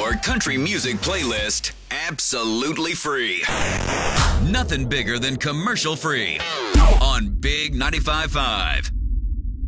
your country music playlist absolutely free. Nothing bigger than commercial free on Big 95.5.